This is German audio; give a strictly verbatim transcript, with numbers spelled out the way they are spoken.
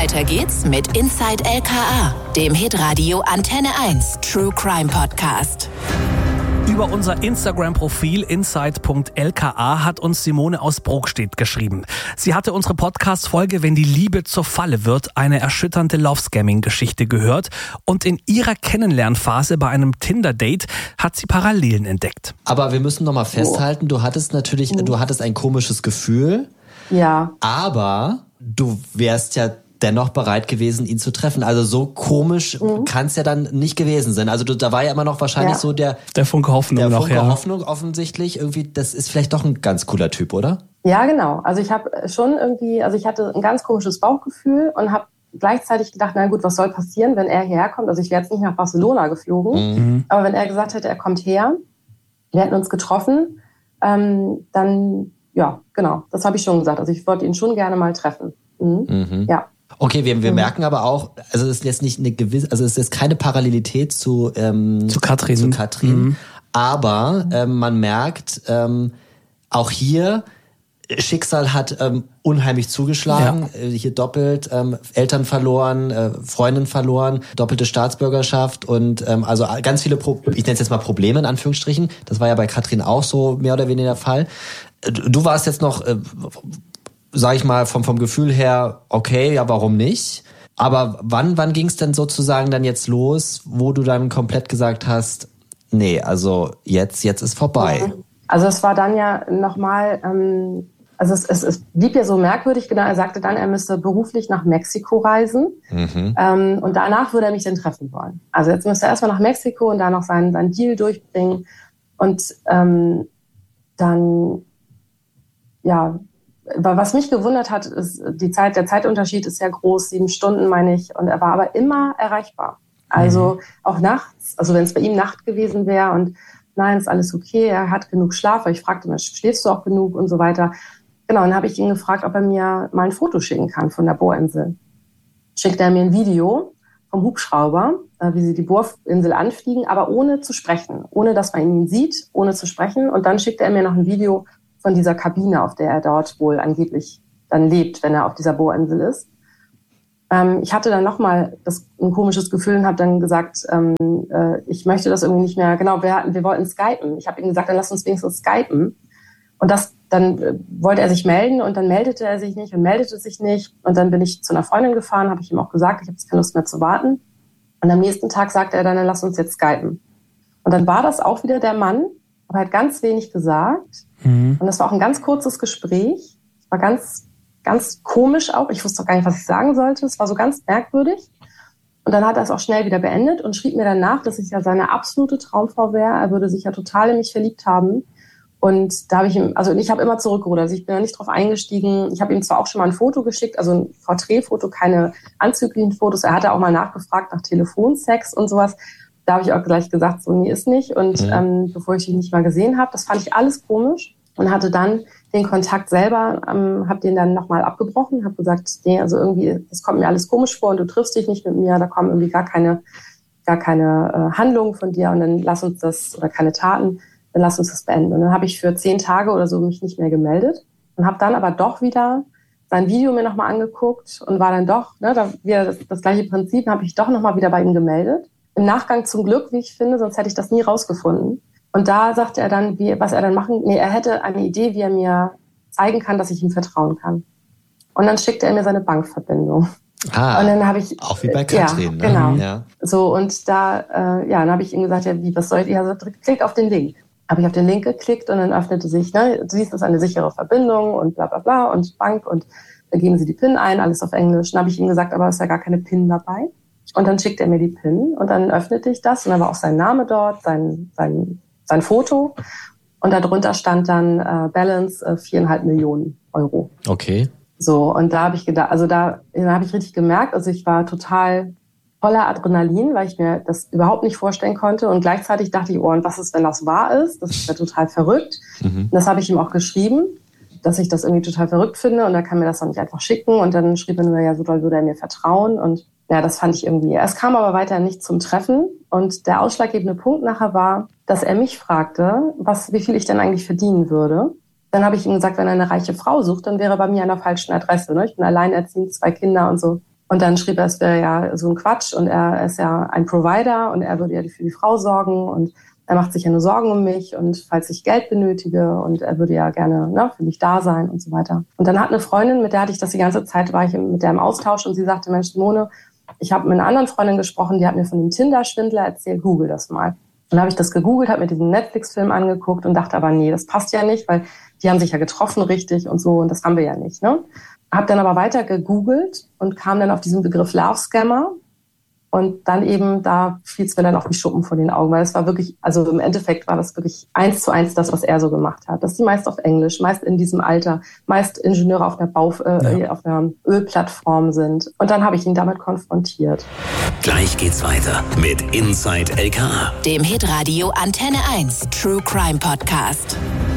Weiter geht's mit Inside L K A, dem Hitradio Antenne eins True Crime Podcast. Über unser Instagram-Profil inside punkt l k a hat uns Simone aus Brokstedt geschrieben. Sie hatte unsere Podcast-Folge "Wenn die Liebe zur Falle wird", eine erschütternde Love-Scamming-Geschichte gehört. Und in ihrer Kennenlernphase bei einem Tinder-Date hat sie Parallelen entdeckt. Aber wir müssen noch mal festhalten, du hattest natürlich, du hattest ein komisches Gefühl. Ja. Aber du wärst ja dennoch bereit gewesen, ihn zu treffen. Also so komisch mhm. kann es ja dann nicht gewesen sein. Also du, da war ja immer noch wahrscheinlich ja. so der... Der Funke Hoffnung der noch, Funke ja. Hoffnung offensichtlich. Irgendwie, das ist vielleicht doch ein ganz cooler Typ, oder? Ja, genau. Also ich habe schon irgendwie... Also ich hatte ein ganz komisches Bauchgefühl und habe gleichzeitig gedacht, na gut, was soll passieren, wenn er hierher kommt? Also ich wäre jetzt nicht nach Barcelona geflogen. Mhm. Aber wenn er gesagt hätte, er kommt her, wir hätten uns getroffen, ähm, dann... Ja, genau. Das habe ich schon gesagt. Also ich wollte ihn schon gerne mal treffen. Mhm. Mhm. Ja. Okay, wir, wir mhm. merken aber auch, also es ist jetzt nicht eine gewisse, also es ist keine Parallelität zu ähm, zu Katrin, zu Katrin mhm. aber ähm, man merkt ähm, auch hier, Schicksal hat ähm, unheimlich zugeschlagen, ja. hier doppelt, ähm, Eltern verloren, äh, Freundin verloren, doppelte Staatsbürgerschaft und ähm, also ganz viele, Pro- ich nenne es jetzt mal Probleme in Anführungsstrichen, das war ja bei Katrin auch so mehr oder weniger der Fall. Du warst jetzt noch, äh, sag ich mal, vom, vom Gefühl her, okay, ja, warum nicht? Aber wann, wann ging es denn sozusagen dann jetzt los, wo du dann komplett gesagt hast, nee, also jetzt, jetzt ist vorbei? Also es war dann ja nochmal, ähm, also es, es, es blieb ja so merkwürdig, genau, er sagte dann, er müsste beruflich nach Mexiko reisen mhm. ähm, und danach würde er mich dann treffen wollen. Also jetzt müsste er erstmal nach Mexiko und da noch seinen, seinen Deal durchbringen und ähm, dann... Ja, was mich gewundert hat, ist, die Zeit, der Zeitunterschied ist ja groß, sieben Stunden meine ich, und er war aber immer erreichbar. Also mhm. auch nachts, also wenn es bei ihm Nacht gewesen wäre und nein, ist alles okay, er hat genug Schlaf, weil ich fragte immer, schläfst du auch genug und so weiter. Genau, und dann habe ich ihn gefragt, ob er mir mal ein Foto schicken kann von der Bohrinsel. Schickt er mir ein Video vom Hubschrauber, wie sie die Bohrinsel anfliegen, aber ohne zu sprechen, ohne dass man ihn sieht, ohne zu sprechen. Und dann schickt er mir noch ein Video von dieser Kabine, auf der er dort wohl angeblich dann lebt, wenn er auf dieser Bohrinsel ist. Ähm, ich hatte dann nochmal ein komisches Gefühl und habe dann gesagt, ähm, äh, ich möchte das irgendwie nicht mehr, genau, wir, hatten, wir wollten skypen. Ich habe ihm gesagt, dann lass uns wenigstens skypen. Und das, dann äh, wollte er sich melden und dann meldete er sich nicht und meldete sich nicht. Und dann bin ich zu einer Freundin gefahren, habe ich ihm auch gesagt, ich habe jetzt keine Lust mehr zu warten. Und am nächsten Tag sagte er dann, dann lass uns jetzt skypen. Und dann war das auch wieder der Mann, aber er hat ganz wenig gesagt. Mhm. Und das war auch ein ganz kurzes Gespräch. Es war ganz, ganz komisch auch. Ich wusste auch gar nicht, was ich sagen sollte. Es war so ganz merkwürdig. Und dann hat er es auch schnell wieder beendet und schrieb mir danach, dass ich ja seine absolute Traumfrau wäre. Er würde sich ja total in mich verliebt haben. Und da habe ich ihm, also ich habe immer zurückgerudert. Also ich bin da nicht drauf eingestiegen. Ich habe ihm zwar auch schon mal ein Foto geschickt, also ein Porträtfoto, keine anzüglichen Fotos. Er hatte auch mal nachgefragt nach Telefonsex und sowas. Da habe ich auch gleich gesagt, so nee, ist nicht. Und mhm. ähm, bevor ich ihn nicht mal gesehen habe, das fand ich alles komisch und hatte dann den Kontakt selber, ähm, habe den dann nochmal abgebrochen, habe gesagt, nee, also irgendwie, das kommt mir alles komisch vor und du triffst dich nicht mit mir, da kommen irgendwie gar keine, gar keine äh, Handlungen von dir und dann lass uns das, oder keine Taten, dann lass uns das beenden. Und dann habe ich für zehn Tage oder so mich nicht mehr gemeldet und habe dann aber doch wieder sein Video mir nochmal angeguckt und war dann doch, ne, da wieder das, das gleiche Prinzip, habe ich doch nochmal wieder bei ihm gemeldet. Im Nachgang zum Glück, wie ich finde, sonst hätte ich das nie rausgefunden. Und da sagte er dann, wie, was er dann machen, nee, er hätte eine Idee, wie er mir zeigen kann, dass ich ihm vertrauen kann. Und dann schickte er mir seine Bankverbindung. Ah, und dann habe ich, auch wie bei Katrin, ja, genau. Ne? Ja. So, und da, äh, ja, dann habe ich ihm gesagt, ja, wie, was soll ich, ja, so, klick auf den Link. Habe ich auf den Link geklickt und dann öffnete sich, ne, du siehst, das ist eine sichere Verbindung und bla, bla, bla und Bank und da geben sie die PIN ein, alles auf Englisch. Dann habe ich ihm gesagt, aber es ist ja gar keine PIN dabei. Und dann schickt er mir die PIN und dann öffnete ich das und dann war auch sein Name dort, sein, sein, sein Foto und darunter stand dann äh, Balance äh, viereinhalb Millionen Euro. Okay. So, und da habe ich gedacht, also da, da habe ich richtig gemerkt, also ich war total voller Adrenalin, weil ich mir das überhaupt nicht vorstellen konnte und gleichzeitig dachte ich, oh, und was ist, wenn das wahr ist? Das ist ja total verrückt. Mhm. Und das habe ich ihm auch geschrieben, dass ich das irgendwie total verrückt finde und er kann mir das dann nicht einfach schicken und dann schrieb er nur, ja, so doll würde er mir vertrauen und ja, das fand ich irgendwie. Es kam aber weiter nicht zum Treffen und der ausschlaggebende Punkt nachher war, dass er mich fragte, was, wie viel ich denn eigentlich verdienen würde. Dann habe ich ihm gesagt, wenn er eine reiche Frau sucht, dann wäre er bei mir an der falschen Adresse. Ne? Ich bin alleinerziehend, zwei Kinder und so. Und dann schrieb er, es wäre ja so ein Quatsch und er ist ja ein Provider und er würde ja für die Frau sorgen und er macht sich ja nur Sorgen um mich und falls ich Geld benötige und er würde ja gerne ne, für mich da sein und so weiter. Und dann hat eine Freundin, mit der hatte ich das die ganze Zeit, war ich mit der im Austausch und sie sagte, Mensch, Simone, ich habe mit einer anderen Freundin gesprochen, die hat mir von dem Tinder-Schwindler erzählt, google das mal. Dann habe ich das gegoogelt, habe mir diesen Netflix-Film angeguckt und dachte aber, nee, das passt ja nicht, weil die haben sich ja getroffen richtig und so und das haben wir ja nicht. Ne? Habe dann aber weiter gegoogelt und kam dann auf diesen Begriff Love Scammer und dann eben, da fiel es mir dann auch wie Schuppen von den Augen, weil es war wirklich, also im Endeffekt war das wirklich eins zu eins das, was er so gemacht hat. Das sind meist auf Englisch, meist in diesem Alter, meist Ingenieure auf einer, Bau, äh, ja. auf einer Ölplattform sind. Und dann habe ich ihn damit konfrontiert. Gleich geht's weiter mit Inside L K A, dem Hitradio Antenne eins True Crime Podcast.